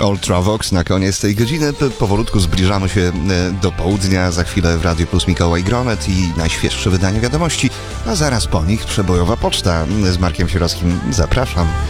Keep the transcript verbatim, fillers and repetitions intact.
Ultravox na koniec tej godziny. Powolutku zbliżamy się do południa. Za chwilę w Radiu Plus Mikołaj Gronet i najświeższe wydanie wiadomości, a zaraz po nich przebojowa poczta z Markiem Sierowskim. Zapraszam.